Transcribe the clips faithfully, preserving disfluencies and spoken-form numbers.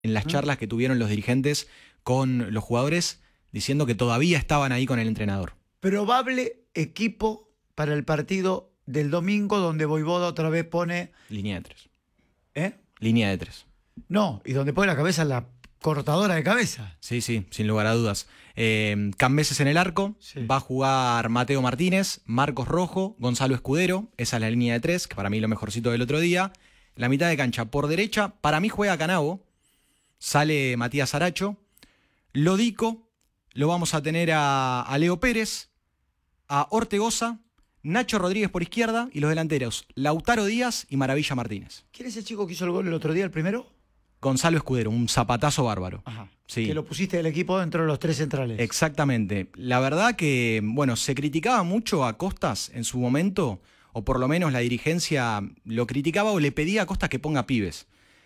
en las charlas que tuvieron los dirigentes con los jugadores, diciendo que todavía estaban ahí con el entrenador. Probable equipo para el partido del domingo, donde Voivoda otra vez pone... Línea de tres. ¿Eh? Línea de tres. No, y donde pone la cabeza la cortadora de cabeza. Sí, sí, sin lugar a dudas. Eh, Cambeses en el arco, sí. Va a jugar Mateo Martínez, Marcos Rojo, Gonzalo Escudero, esa es la línea de tres, que para mí lo mejorcito del otro día. La mitad de cancha por derecha, para mí juega Canavo, sale Matías Aracho, Lodico, lo vamos a tener a, a Leo Pérez, a Ortegoza, Nacho Rodríguez por izquierda y los delanteros Lautaro Díaz y Maravilla Martínez. ¿Quién es el chico que hizo el gol el otro día, el primero? Gonzalo Escudero, un zapatazo bárbaro. Ajá. Sí. Que lo pusiste del equipo dentro de los tres centrales. Exactamente. La verdad que, bueno, se criticaba mucho a Costas en su momento, o por lo menos la dirigencia lo criticaba o le pedía a Costas que ponga pibes.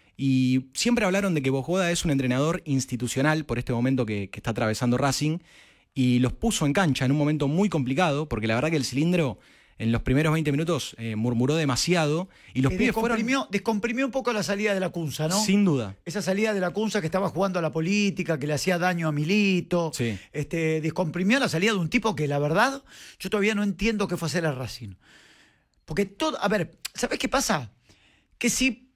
Y siempre hablaron de que Voivoda es un entrenador institucional por este momento que, que está atravesando Racing, y los puso en cancha en un momento muy complicado, porque la verdad que el cilindro en los primeros veinte minutos eh, murmuró demasiado, y los eh, pibes descomprimió, fueron... descomprimió un poco la salida de la Cunza, ¿no? Sin duda. Esa salida de la Cunza que estaba jugando a la política, que le hacía daño a Milito. Sí. Este, descomprimió la salida de un tipo que, la verdad, yo todavía no entiendo qué fue hacer a Racing. Porque todo... A ver, ¿sabés qué pasa? Que si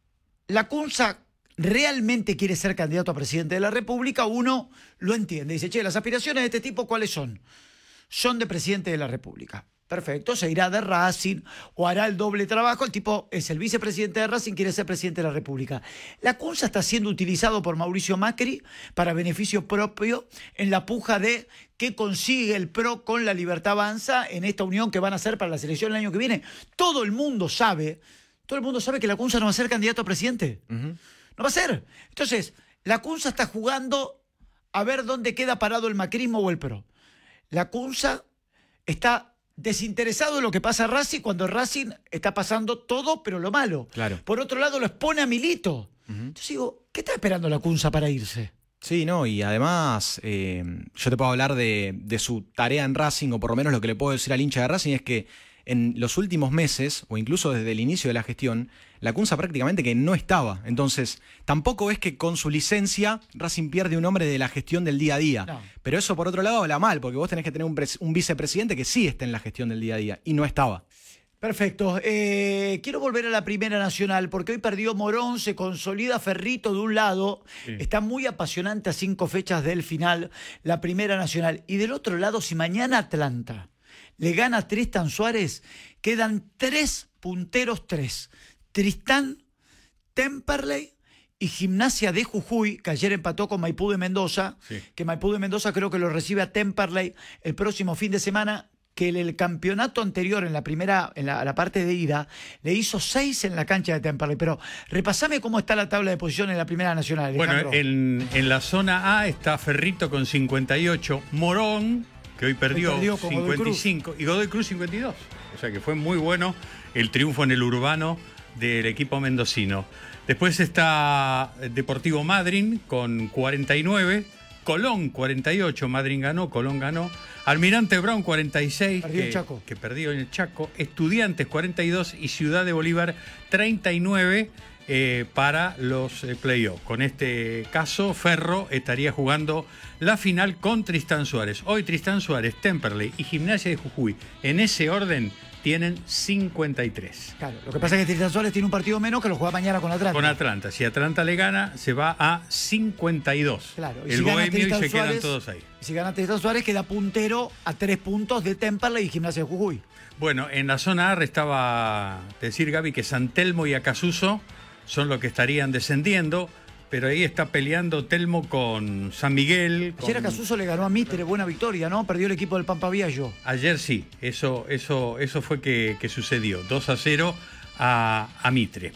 la Cunza realmente quiere ser candidato a presidente de la República, uno lo entiende. Dice, che, las aspiraciones de este tipo, ¿cuáles son? Son de presidente de la República. Perfecto, se irá de Racing o hará el doble trabajo. El tipo es el vicepresidente de Racing, quiere ser presidente de la República. La Cunza está siendo utilizado por Mauricio Macri para beneficio propio en la puja de qué consigue el P R O con la Libertad Avanza en esta unión que van a hacer para la selección el año que viene. Todo el mundo sabe, todo el mundo sabe que la Cunza no va a ser candidato a presidente. Uh-huh. No va a ser. Entonces, la Cunza está jugando a ver dónde queda parado el macrismo o el P R O. La Cunza está desinteresado de lo que pasa a Racing cuando Racing está pasando todo, pero lo malo. Claro. Por otro lado, lo expone a Milito. Uh-huh. Entonces digo, ¿qué está esperando la Cunza para irse? Sí, no, y además eh, yo te puedo hablar de, de su tarea en Racing, o por lo menos lo que le puedo decir al hincha de Racing es que en los últimos meses, o incluso desde el inicio de la gestión, la Cunza prácticamente que no estaba. Entonces, tampoco es que con su licencia Racing pierde un hombre de la gestión del día a día. No. Pero eso, por otro lado, habla mal, porque vos tenés que tener un, un vicepresidente que sí esté en la gestión del día a día, y no estaba. Perfecto. Eh, quiero volver a la Primera Nacional, porque hoy perdió Morón, se consolida Ferrito de un lado. Sí. Está muy apasionante a cinco fechas del final, la Primera Nacional. Y del otro lado, si mañana Atlanta le gana a Tristan Suárez, quedan tres punteros, tres. Tristán, Temperley y Gimnasia de Jujuy, que ayer empató con Maipú de Mendoza, sí. que Maipú de Mendoza creo que lo recibe a Temperley el próximo fin de semana, que el, el campeonato anterior en la primera, en la, la parte de ida, le hizo seis en la cancha de Temperley. Pero repasame cómo está la tabla de posiciones en la Primera Nacional, Alejandro. Bueno, en, en la zona A está Ferrito con cincuenta y ocho, Morón, que hoy perdió, perdió cincuenta y cinco, y Godoy Cruz cincuenta y dos. O sea que fue muy bueno el triunfo en el urbano del equipo mendocino. Después está Deportivo Madryn con cuarenta y nueve, Colón cuarenta y ocho, Madryn ganó, Colón ganó, Almirante Brown cuarenta y seis, perdió que, el Chaco. que perdió en el Chaco, Estudiantes cuarenta y dos y Ciudad de Bolívar treinta y nueve eh, para los eh, playoffs. Con este caso, Ferro estaría jugando la final con Tristán Suárez. Hoy Tristán Suárez, Temperley y Gimnasia de Jujuy, en ese orden, tienen cincuenta y tres. Claro, lo que pasa es que Tristán Suárez tiene un partido menos que lo juega mañana con Atlanta. Con Atlanta. Si Atlanta le gana, se va a cincuenta y dos. Claro. Y el si Bohemio y se Suárez, quedan todos ahí. Si gana Tristán Suárez, queda puntero a tres puntos de Temperley y Gimnasia de Jujuy. Bueno, en la zona A restaba decir, Gaby, que San Telmo y Acasuso son los que estarían descendiendo. Pero ahí está peleando Telmo con San Miguel. Ayer con... Acasuso le ganó a Mitre, buena victoria, ¿no? Perdió el equipo del Pampa Viallo. Ayer sí, eso, eso, eso fue que, que sucedió. dos a cero a, a Mitre.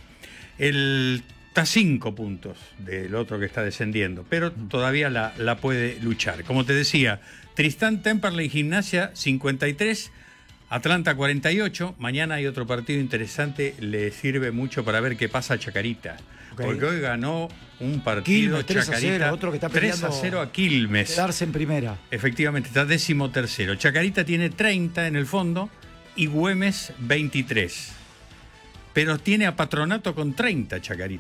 El, está a cinco puntos del otro que está descendiendo, pero todavía la, la puede luchar. Como te decía, Tristán, Temperley y Gimnasia cincuenta y tres, Atlanta cuarenta y ocho. Mañana hay otro partido interesante, le sirve mucho para ver qué pasa a Chacarita. Okay. Porque hoy ganó un partido Quilmes, tres Chacarita, a cero, otro que está tres a cero a Quilmes. Quedarse en primera. Efectivamente, está décimo tercero. Chacarita tiene treinta en el fondo y Güemes veintitrés. Pero tiene a Patronato con treinta Chacarita.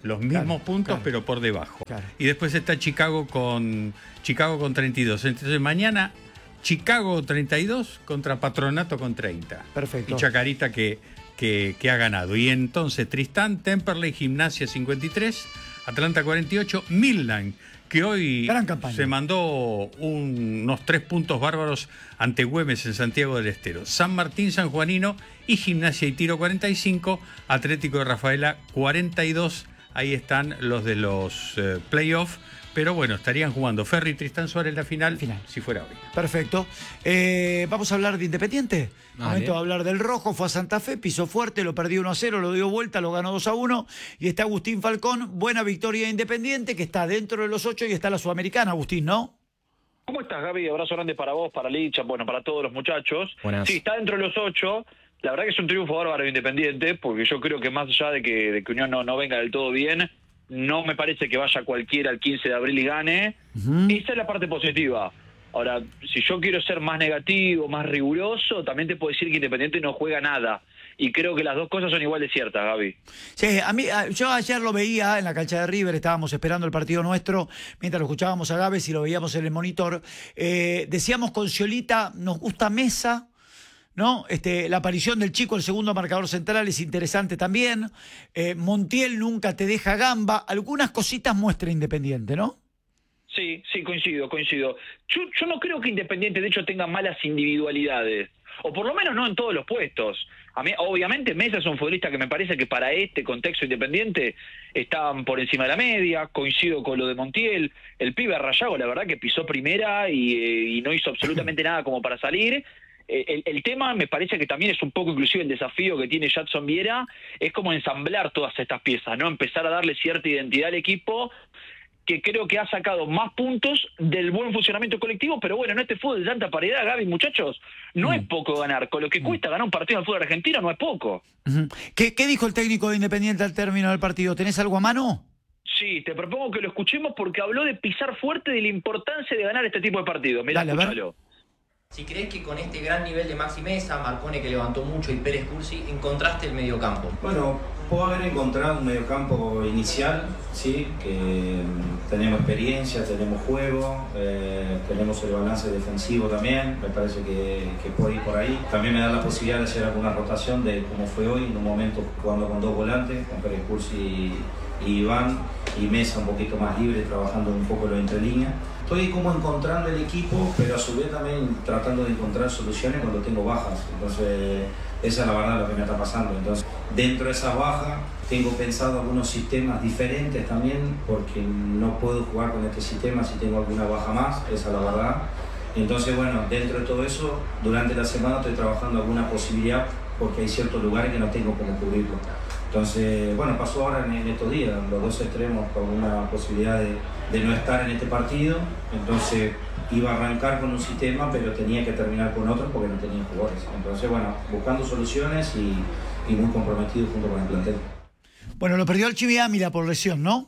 los mismos Claro, puntos, claro. pero por debajo. Claro. Y después está Chicago con, Chicago con treinta y dos. Entonces mañana Chicago treinta y dos contra Patronato con treinta. Perfecto. Y Chacarita que, que, que ha ganado. Y entonces Tristán, Temperley, Gimnasia cincuenta y tres, Atlanta cuarenta y ocho, Midland, que hoy Gran campaña. se mandó un- unos tres puntos bárbaros ante Güemes en Santiago del Estero. San Martín, San Juanino y Gimnasia y Tiro cuarenta y cinco, Atlético de Rafaela cuarenta y dos. Ahí están los de los eh, playoffs. Pero bueno, estarían jugando Ferry y Tristán Suárez la final, Final. si fuera hoy. Perfecto. Eh, vamos a hablar de Independiente. Vale. Momento de hablar del Rojo. Fue a Santa Fe, pisó fuerte, lo perdió uno a cero, lo dio vuelta, lo ganó dos a uno. Y está Agustín Falcón. Buena victoria de Independiente, que está dentro de los ocho y está la Sudamericana, Agustín, ¿no? ¿Cómo estás, Gaby? Abrazo grande para vos, para Licha, bueno, para todos los muchachos. Buenas. Sí, está dentro de los ocho. La verdad que es un triunfo bárbaro de Independiente, porque yo creo que más allá de que, de que Unión no, no venga del todo bien, no me parece que vaya cualquiera al quince de abril y gane. Ujú. Esa es la parte positiva. Ahora, si yo quiero ser más negativo, más riguroso, también te puedo decir que Independiente no juega nada. Y creo que las dos cosas son igual de ciertas, Gaby. Sí, a mí, a- yo ayer lo veía en la cancha de River, estábamos esperando el partido nuestro, mientras lo escuchábamos a Gávez y lo veíamos en el monitor. Eh, decíamos con Sciolita, nos gusta Mesa, ¿no? Este, la aparición del chico, el segundo marcador central, es interesante también. Eh, Montiel nunca te deja gamba. Algunas cositas muestra Independiente, ¿no? Sí, sí, coincido, coincido. Yo, yo no creo que Independiente, de hecho, tenga malas individualidades. O por lo menos no en todos los puestos. A mí, obviamente, Mesa es un futbolista que me parece que para este contexto Independiente están por encima de la media. Coincido con lo de Montiel. El pibe Rayago, la verdad que pisó primera y, eh, y no hizo absolutamente nada como para salir. Eh, El, el tema me parece que también es un poco inclusive el desafío que tiene Jadson Viera, es como ensamblar todas estas piezas, ¿no? Empezar a darle cierta identidad al equipo, que creo que ha sacado más puntos del buen funcionamiento colectivo, pero bueno, en este fútbol de tanta paridad, Gaby, muchachos, no Mm. es poco ganar. Con lo que cuesta ganar un partido en el fútbol argentino, no es poco. Ujú. ¿Qué, ¿Qué dijo el técnico de Independiente al término del partido? ¿Tenés algo a mano? Sí, te propongo que lo escuchemos porque habló de pisar fuerte, de la importancia de ganar este tipo de partidos. Mirá, Dale, a ver. escúchalo. Si crees que con este gran nivel de Maxi Mesa, Marcone que levantó mucho y Pérez Cursi, encontraste el mediocampo. Bueno, puedo haber encontrado un mediocampo inicial, sí, que mm, tenemos experiencia, tenemos juego, eh, tenemos el balance defensivo también, me parece que, que puede ir por ahí. También me da la posibilidad de hacer alguna rotación de cómo fue hoy, en un momento jugando con dos volantes, con Pérez Cursi y, y Iván, y Mesa un poquito más libre, trabajando un poco lo entre líneas. Estoy como encontrando el equipo, pero a su vez también tratando de encontrar soluciones cuando tengo bajas. Entonces, esa es la verdad lo que me está pasando. Entonces, dentro de esas bajas, tengo pensado algunos sistemas diferentes también, porque no puedo jugar con este sistema si tengo alguna baja más, esa es la verdad. Entonces, bueno, dentro de todo eso, durante la semana estoy trabajando alguna posibilidad, porque hay ciertos lugares que no tengo cómo cubrirlo. Entonces, bueno, pasó ahora en, en estos días, los dos extremos con una posibilidad de, de no estar en este partido. Entonces, iba a arrancar con un sistema, pero tenía que terminar con otro porque no tenía jugadores. Entonces, bueno, buscando soluciones y, y muy comprometido junto con el plantel. Bueno, lo perdió el Chimi Ávila por lesión, ¿no?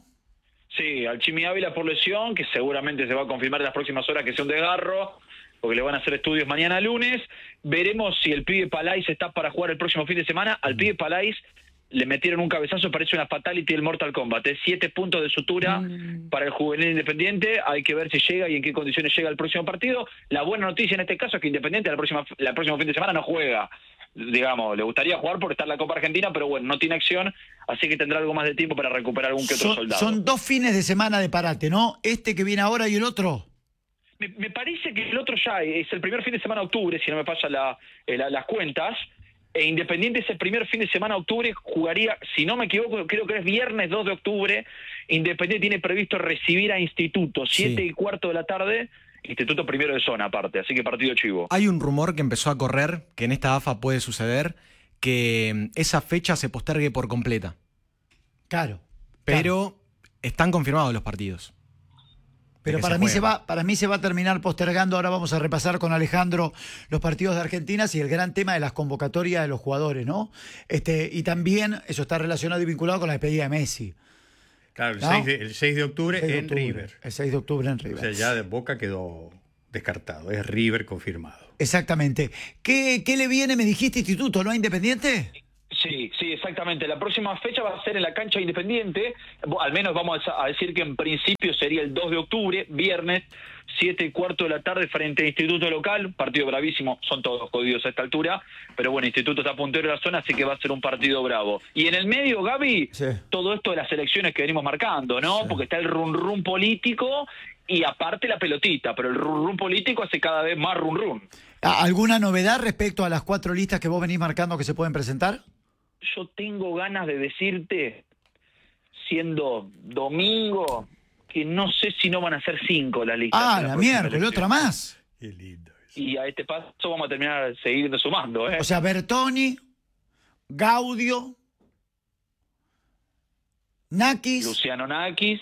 Sí, al Chimi Ávila por lesión, que seguramente se va a confirmar en las próximas horas que sea un desgarro, porque le van a hacer estudios mañana lunes. Veremos si el pibe Palais está para jugar el próximo fin de semana. Al pibe Palais le metieron un cabezazo, parece una fatality del Mortal Kombat. Es siete puntos de sutura mm. para el juvenil Independiente. Hay que ver si llega y en qué condiciones llega el próximo partido. La buena noticia en este caso es que Independiente la próxima, la próximo fin de semana no juega. Digamos, le gustaría jugar porque está en la Copa Argentina, pero bueno, no tiene acción, así que tendrá algo más de tiempo para recuperar algún que otro son, soldado. Son dos fines de semana de parate, ¿no? Este que viene ahora y el otro. Me, me parece que el otro ya es el primer fin de semana de octubre, si no me falla la, la, las cuentas. E Independiente ese primer fin de semana de octubre jugaría, si no me equivoco, creo que es viernes dos de octubre. Independiente tiene previsto recibir a Instituto, siete Sí. y cuarto de la tarde. Instituto primero de zona aparte, así que partido chivo. Hay un rumor que empezó a correr, que en esta A F A puede suceder, que esa fecha se postergue por completa. Claro. Pero claro. Están confirmados los partidos. Pero para mí, se va, para mí se va a terminar postergando. Ahora vamos a repasar con Alejandro los partidos de Argentina y el gran tema de las convocatorias de los jugadores, ¿no? Este, y también eso está relacionado y vinculado con la despedida de Messi. Claro, el, ¿no? seis, de, el seis de octubre seis de en octubre, River. El seis de octubre en River. O sea, ya de Boca quedó descartado. Es River confirmado. Exactamente. ¿Qué, qué le viene, me dijiste, Instituto, no a Independiente? Sí, sí, exactamente. La próxima fecha va a ser en la cancha Independiente. Al menos vamos a decir que en principio sería el dos de octubre, viernes, siete y cuarto de la tarde, frente a Instituto Local. Partido bravísimo, son todos jodidos a esta altura. Pero bueno, Instituto está puntero de la zona, así que va a ser un partido bravo. Y en el medio, Gaby, sí. todo esto de las elecciones que venimos marcando, ¿no? Sí. Porque está el run run político y aparte la pelotita. Pero el run run político hace cada vez más run run. ¿Alguna novedad respecto a las cuatro listas que vos venís marcando que se pueden presentar? Yo tengo ganas de decirte, siendo domingo, que no sé si no van a ser cinco las listas. Ah, la, la miércoles, otra más. Qué lindo eso. Y a este paso vamos a terminar seguir sumando, ¿eh? O sea, Bertoni, Gaudio, Nakis. Luciano Nakis.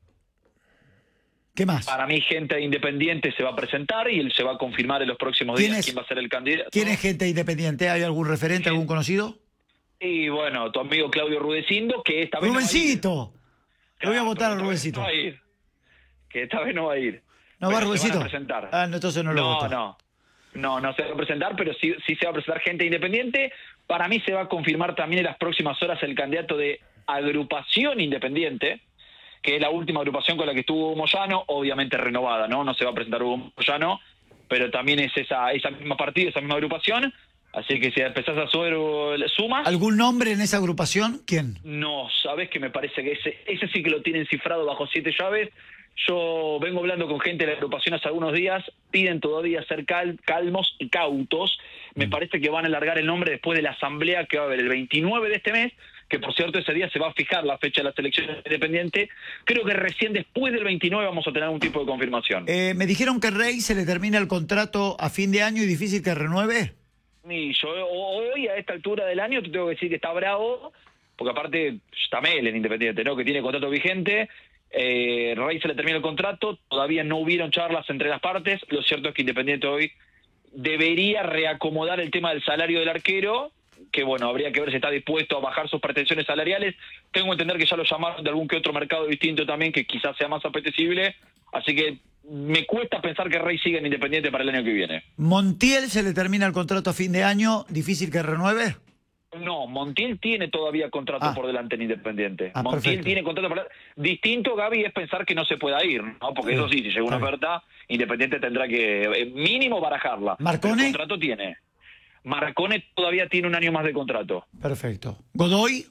¿Qué más? Para mí, gente de Independiente se va a presentar y él se va a confirmar en los próximos días es, quién va a ser el candidato. ¿Quién es gente de Independiente? ¿Hay algún referente, sí. algún conocido? Y bueno, tu amigo Claudio Rudecindo, que esta vez ¡Rubencito! No va a ir. Le voy a votar a Rubencito. No va a ir. Que esta vez no va a ir. ¿No va Rubencito? Se van a presentar. Ah, no, entonces no lo No, voto. no. No, no se va a presentar, pero sí, sí se va a presentar gente Independiente. Para mí se va a confirmar también en las próximas horas el candidato de Agrupación Independiente, que es la última agrupación con la que estuvo Moyano, obviamente renovada, ¿no? No se va a presentar Hugo Moyano, pero también es esa, esa misma partida, esa misma agrupación. Así que si empezás a subir sumas... ¿Algún nombre en esa agrupación? ¿Quién? No, sabés que me parece que ese, ese sí que lo tienen cifrado bajo siete llaves. Yo vengo hablando con gente de la agrupación hace algunos días, piden todavía ser cal, calmos y cautos. Me mm. parece que van a alargar el nombre después de la asamblea que va a haber el veintinueve de este mes, que por cierto ese día se va a fijar la fecha de las elecciones independientes. Creo que recién después del veintinueve vamos a tener un tipo de confirmación. Eh, me dijeron que Rey se le termina el contrato a fin de año y difícil que renueve. Y yo hoy, a esta altura del año, te tengo que decir que está bravo, porque aparte está Mel en Independiente, ¿no? Que tiene contrato vigente. Eh, Rey se le termina el contrato, todavía no hubieron charlas entre las partes. Lo cierto es que Independiente hoy debería reacomodar el tema del salario del arquero, que bueno, habría que ver si está dispuesto a bajar sus pretensiones salariales. Tengo que entender que ya lo llamaron de algún que otro mercado distinto también, que quizás sea más apetecible, así que me cuesta pensar que Rey siga en Independiente para el año que viene. ¿Montiel se le termina el contrato a fin de año, difícil que renueve? No, Montiel tiene todavía contrato ah. por delante en Independiente. Ah, Montiel perfecto. tiene contrato por delante. Distinto, Gaby, es pensar que no se pueda ir, ¿no? Porque sí. eso sí, si llega una oferta, Independiente tendrá que eh, mínimo barajarla. ¿Marcone? El contrato tiene. Marcone todavía tiene un año más de contrato. Perfecto. ¿Godoy?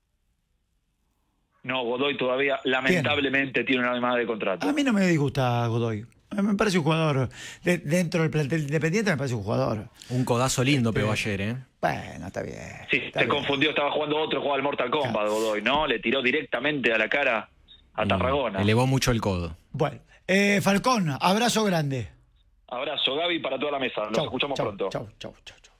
No, Godoy todavía, lamentablemente, ¿Tiene? tiene un año más de contrato. A mí no me disgusta Godoy. Me parece un jugador, de, dentro del plantel Independiente me parece un jugador. Un codazo lindo pegó ayer, ¿eh? Bueno, está bien. Sí, está se bien. confundió, estaba jugando otro, jugaba al Mortal Kombat, claro. Godoy, ¿no? Le tiró directamente a la cara a Tarragona. Elevó mucho el codo. Bueno, eh, Falcón, abrazo grande. Abrazo, Gaby, para toda la mesa. Nos chau, escuchamos chau, pronto. Chau, chau, chau, chau.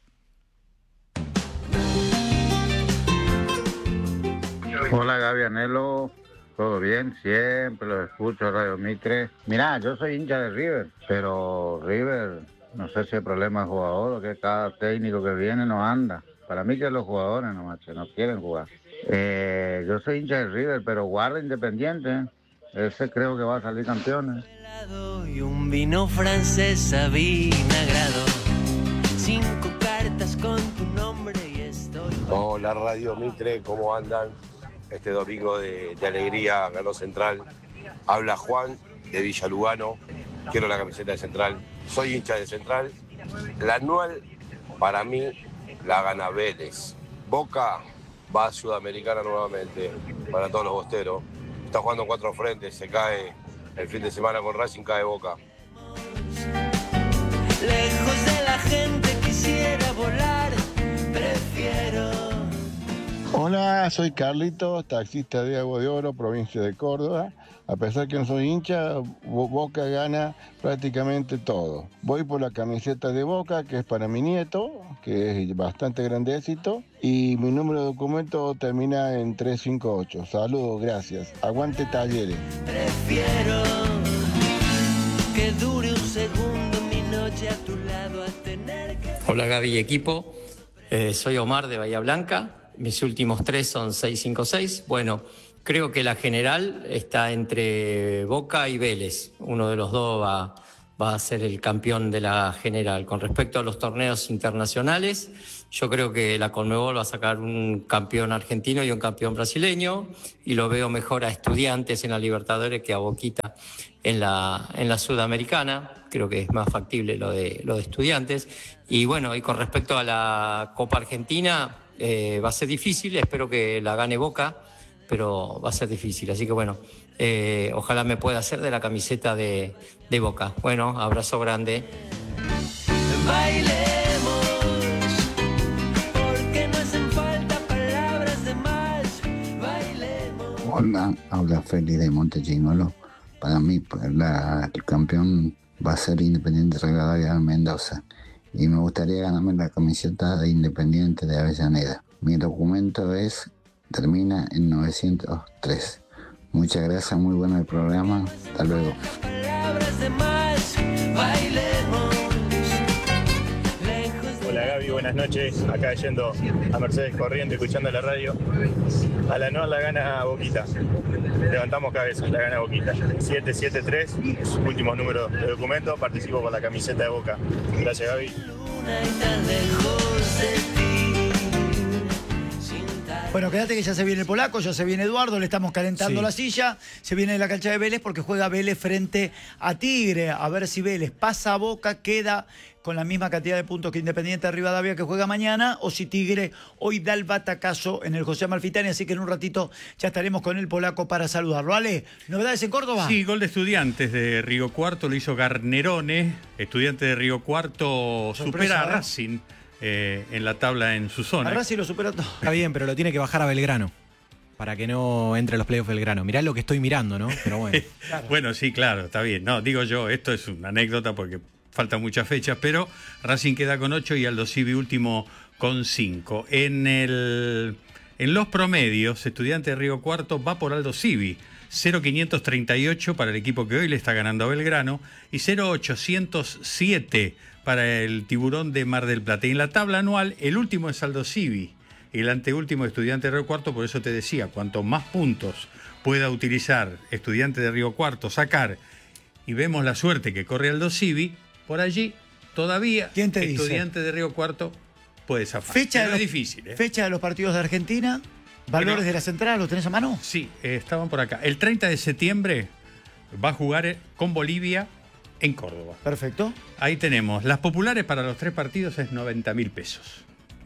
Hola, Gaby Anhelo. Todo bien, siempre lo escucho, Radio Mitre. Mirá, yo soy hincha de River, pero River, no sé si el problema es jugador o que cada técnico que viene no anda. Para mí que los jugadores nomás que no quieren jugar. Eh, yo soy hincha de River, pero guarda Independiente. Ese creo que va a salir campeones. Y un vino francés avinagrado. Cinco cartas con tu nombre y estoy... Hola, Radio Mitre, ¿cómo andan? Este domingo de, de alegría ganó Central. Habla Juan de Villa Lugano. Quiero la camiseta de Central. Soy hincha de Central. La anual, para mí, la gana Vélez. Boca va a Sudamericana nuevamente para todos los bosteros. Está jugando en cuatro frentes. Se cae el fin de semana con Racing, cae Boca. Lejos de la gente quisiera volar. Prefiero... Hola, soy Carlitos, taxista de Agua de Oro, provincia de Córdoba. A pesar que no soy hincha, Boca gana prácticamente todo. Voy por la camiseta de Boca, que es para mi nieto, que es bastante grandecito, y mi número de documento termina en trescientos cincuenta y ocho. Saludos, gracias. Aguante Talleres. Prefiero que dure un segundo mi noche a tu lado a tener que... Hola Gaby y equipo, eh, soy Omar de Bahía Blanca. Mis últimos tres son seis cinco seis. Bueno, creo que la general está entre Boca y Vélez. Uno de los dos va, va a ser el campeón de la general. Con respecto a los torneos internacionales, yo creo que la Conmebol va a sacar un campeón argentino y un campeón brasileño, y lo veo mejor a Estudiantes en la Libertadores que a Boquita en la, en la Sudamericana. Creo que es más factible lo de, lo de Estudiantes. Y bueno, y con respecto a la Copa Argentina, eh, va a ser difícil, espero que la gane Boca, pero va a ser difícil. Así que bueno, eh, ojalá me pueda hacer de la camiseta de, de Boca. Bueno, abrazo grande. Bailemos, porque no hacen falta palabras de más. Bailemos. Hola, habla Feli de Montechingolo. Para mí, pues, la, el campeón va a ser Independiente Rivadavia de Mendoza. Y me gustaría ganarme la camiseta de Independiente de Avellaneda. Mi documento es termina en novecientos tres. Muchas gracias, muy bueno el programa. Hasta luego. Palabras de más. Bailemos. Hola Gaby, buenas noches. Acá yendo a Mercedes corriendo, escuchando la radio. A la no la gana Boquita. Levantamos cabeza, la gana Boquita. siete siete tres, último número de documento. Participo con la camiseta de Boca. Gracias Gaby. Bueno, quédate que ya se viene el polaco, ya se viene Eduardo, le estamos calentando Sí. la silla, se viene de la cancha de Vélez porque juega Vélez frente a Tigre. A ver si Vélez pasa a Boca, queda con la misma cantidad de puntos que Independiente de Rivadavia, que juega mañana, o si Tigre hoy da el batacazo en el José Amalfitani. Así que en un ratito ya estaremos con el polaco para saludarlo. Ale, ¿novedades en Córdoba? Sí, gol de Estudiantes de Río Cuarto, lo hizo Garnerone. Estudiante de Río Cuarto Sorpresa, supera a ¿eh? Racing eh, en la tabla en su zona. A Racing lo superó todo. Está bien, pero lo tiene que bajar a Belgrano para que no entre a los playoffs Belgrano. Mirá lo que estoy mirando, ¿no? Pero bueno. Claro. Bueno, sí, claro, está bien. No, digo yo, esto es una anécdota porque faltan muchas fechas, pero Racing queda con ocho y Aldo Civi último con cinco. En, el, en los promedios, Estudiante de Río Cuarto va por Aldo Civi. cero quinientos treinta y ocho para el equipo que hoy le está ganando a Belgrano y cero ochocientos siete para el Tiburón de Mar del Plata. Y en la tabla anual, el último es Aldo Civi, el anteúltimo Estudiante de Río Cuarto. Por eso te decía, cuanto más puntos pueda utilizar Estudiante de Río Cuarto, sacar, y vemos la suerte que corre Aldo Civi, por allí todavía ¿Quién te dice? Estudiante de Río Cuarto puede zafar. Fecha de Pero los- es difícil, ¿eh? Fecha de los partidos de Argentina, valores Bueno. de la central, ¿los tenés a mano? Sí, eh, estaban por acá. El treinta de septiembre va a jugar eh, con Bolivia en Córdoba. Perfecto. Ahí tenemos. Las populares para los tres partidos es noventa mil pesos.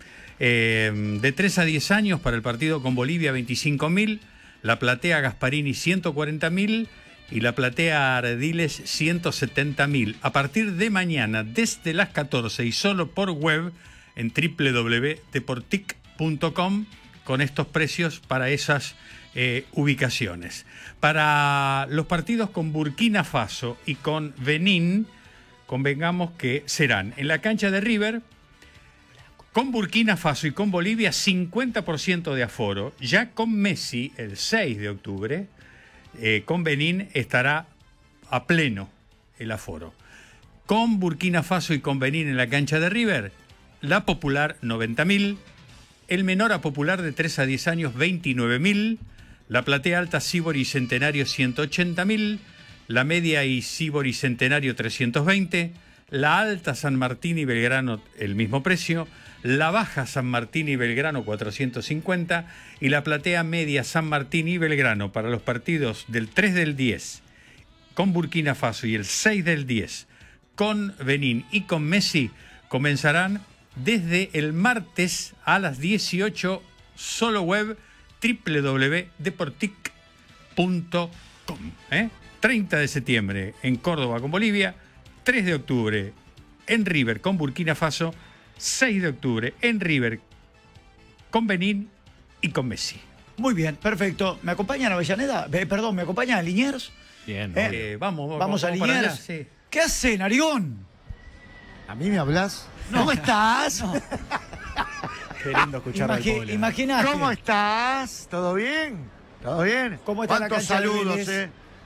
Eh, de tres a diez años para el partido con Bolivia, veinticinco mil. La platea Gasparini, ciento cuarenta mil. Y la platea Ardiles, ciento setenta mil. A partir de mañana, desde las catorce y solo por web, en doble u doble u doble u punto deportic punto com, con estos precios para esas eh, ubicaciones. Para los partidos con Burkina Faso y con Benín, convengamos que serán en la cancha de River, con Burkina Faso y con Bolivia, cincuenta por ciento de aforo. Ya con Messi, el seis de octubre, eh, con Benín estará a pleno el aforo. Con Burkina Faso y con Benín en la cancha de River, la popular noventa mil, el menor a popular de tres a diez años veintinueve mil, la platea alta Sibori Centenario ciento ochenta mil, la media y Sibori Centenario trescientos veinte, la alta San Martín y Belgrano el mismo precio, la baja San Martín y Belgrano cuatrocientos cincuenta y la platea media San Martín y Belgrano para los partidos del tres del diez con Burkina Faso y el seis del diez con Benín y con Messi comenzarán desde el martes a las dieciocho, solo web doble u doble u doble u punto deportic punto com. ¿eh? treinta de septiembre en Córdoba con Bolivia, tres de octubre en River con Burkina Faso, seis de octubre en River con Benín y con Messi. Muy bien, perfecto. ¿Me acompañan a Avellaneda? Eh, perdón, ¿me acompañan a Liniers? Bien, Eh, obvio. Eh, vamos, vamos, Vamos a vamos para allá, Liniers. sí. ¿Qué hace, Narigón? ¿A mí me hablas? No. ¿Cómo estás? No. Qué lindo escuchar al Imagi- Pola. Imaginate. ¿Cómo estás? ¿Todo bien? ¿Todo bien? ¿Cómo está la ¿Cuántos cancha de saludos, Vélez? eh?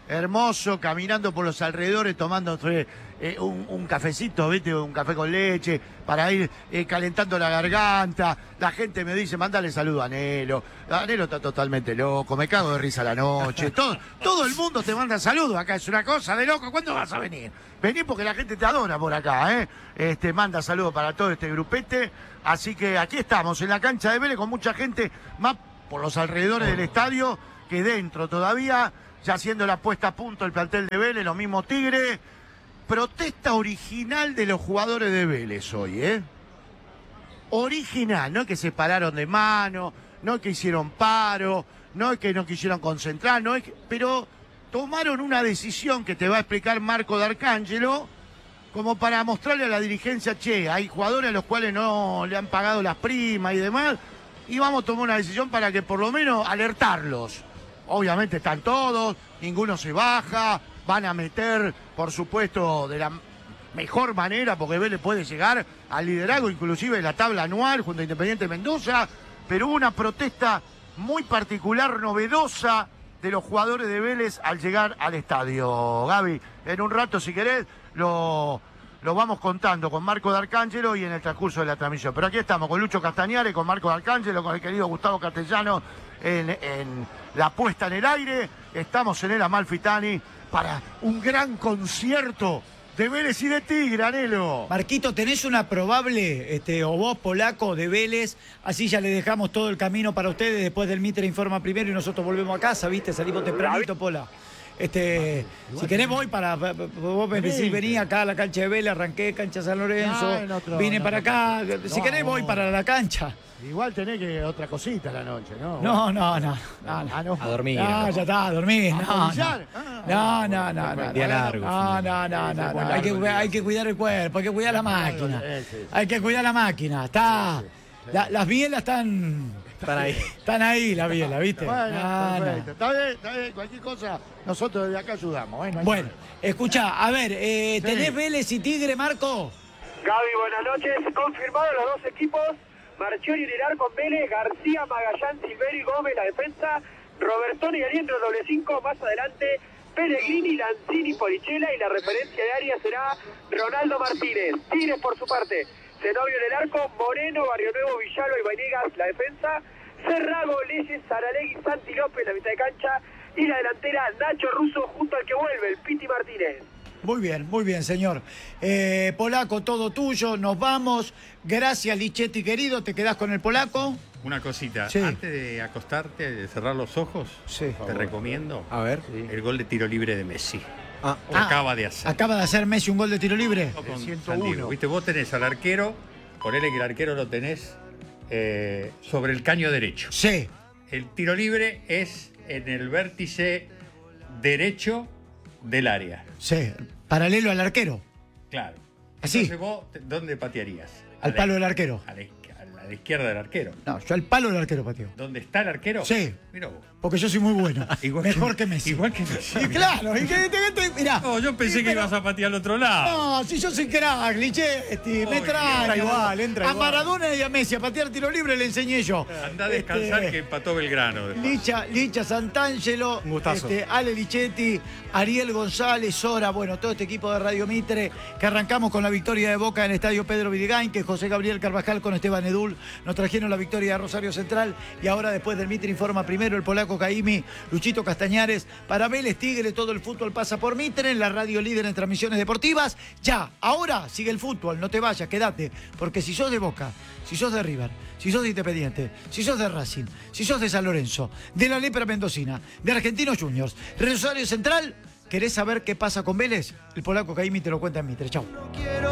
hermoso, caminando por los alrededores, tomando eh, un, un cafecito, ¿viste? Un café con leche, para ir eh, calentando la garganta. La gente me dice, mándale saludo a Anhelo. Anhelo está totalmente loco, me cago de risa a la noche. Todo, todo el mundo te manda saludos acá, es una cosa de loco. ¿Cuándo vas a venir? Vení porque la gente te adora por acá, ¿eh? Este, manda saludos para todo este grupete. Así que aquí estamos, en la cancha de Vélez, con mucha gente, más por los alrededores del estadio que dentro todavía, ya haciendo la puesta a punto el plantel de Vélez, los mismos Tigres. Protesta original de los jugadores de Vélez hoy, ¿eh? Original, no es que se pararon de mano, no es que hicieron paro, no es que no quisieron concentrar, no es que, pero tomaron una decisión que te va a explicar Marco D'Arcangelo, como para mostrarle a la dirigencia, che, hay jugadores a los cuales no le han pagado las primas y demás, y vamos a tomar una decisión para que por lo menos alertarlos. Obviamente están todos, ninguno se baja, van a meter, por supuesto, de la mejor manera, porque Vélez puede llegar al liderazgo, inclusive de la tabla anual, junto a Independiente Mendoza, pero hubo una protesta muy particular, novedosa, de los jugadores de Vélez al llegar al estadio. Gaby, en un rato, si querés, lo, lo vamos contando con Marco D'Arcangelo y en el transcurso de la transmisión. Pero aquí estamos con Lucho Castañares, con Marco D'Arcangelo, con el querido Gustavo Castellano en, en la puesta en el aire. Estamos en el Amalfitani para un gran concierto de Vélez y de Tigre, Anhelo. Marquito, ¿tenés una probable, este, o vos, polaco, de Vélez? Así ya le dejamos todo el camino para ustedes. Después del Mitre informa primero y nosotros volvemos a casa, ¿viste? Salimos tempranito, Pola. Este, si querés voy para, vos me decís, vení acá a la cancha de Vélez, arranqué cancha San Lorenzo, no, otro, vine no, para acá, no, si querés voy para la cancha. Igual tenés que otra cosita la noche, ¿no? No, no, no. no, ah, no. A dormir. No, ya está, a dormir. No, no, no, no, no, no. Día largo. No, no, no, no, no. Hay que, hay que cuidar el cuerpo, hay que cuidar la máquina. Hay que cuidar la máquina. Está, la, las bielas están... Están ahí. Están ahí las bielas, ¿viste? Bueno, ah, perfecto. no. Está bien, está bien. Cualquier cosa, nosotros desde acá ayudamos. ¿eh? No bueno, escuchá, a ver, eh, ¿tenés sí. Vélez y Tigre, Marco? Gaby, buenas noches. Confirmados los dos equipos. Marchiori en el arco con Vélez, García, Magallán, Silveri, Gómez, la defensa, Robertoni y Aliendro, doble cinco, más adelante, Pellegrini, Lanzini, Polichela, y la referencia de área será Ronaldo Martínez. Tigres por su parte, Zenobio en el arco, Moreno, Barrio Nuevo, Villalba y Vanegas, la defensa, Cerrago, Leyes, Saralegui, Santi López, la mitad de cancha, y la delantera, Nacho Russo, junto al que vuelve, el Piti Martínez. Muy bien, muy bien, señor. Eh, Polaco, todo tuyo, nos vamos. Gracias, Lichetti, querido. ¿Te quedás con el Polaco? Una cosita, sí. Antes de acostarte, de cerrar los ojos, sí. te recomiendo a ver el gol de tiro libre de Messi. Ah, acaba de hacer. Acaba de hacer Messi un gol de tiro libre. Con ciento uno. Viste, vos tenés al arquero, ponele que el arquero lo tenés eh, sobre el caño derecho. Sí. El tiro libre es en el vértice derecho del área. Sí, paralelo al arquero. Claro. Así. Entonces vos, ¿dónde patearías? Al palo del arquero. A la, a la izquierda del arquero. No, yo al palo del arquero pateo. ¿Dónde está el arquero? Sí. Mira vos. Porque yo soy muy bueno. Igual Mejor que, que Messi. Igual que Messi. Y claro, y que, te, te, mirá. No, yo pensé y, que pero, ibas a patear al otro lado. No, si yo soy crack, Lichetti, me trae. Entra igual, entra a igual. Maradona y a Messi a patear tiro libre le enseñé yo. Andá a descansar este, que empató Belgrano. Licha, Licha Santangelo, un gustazo. Este, Ale Lichetti, Ariel González, Sora, bueno, todo este equipo de Radio Mitre, que arrancamos con la victoria de Boca en el estadio Pedro Vidigain, que José Gabriel Carvajal con Esteban Edul nos trajeron la victoria de Rosario Central, y ahora después del Mitre informa primero el polaco Caimi, Luchito Castañares, para Vélez Tigre, todo el fútbol pasa por Mitre, en la radio líder en transmisiones deportivas. Ya, ahora sigue el fútbol, no te vayas, quédate, porque si sos de Boca, si sos de River, si sos de Independiente, si sos de Racing, si sos de San Lorenzo, de la Lepra Mendocina, de Argentinos Juniors, Rosario Central, ¿querés saber qué pasa con Vélez? El polaco Caimi te lo cuenta en Mitre. Chau.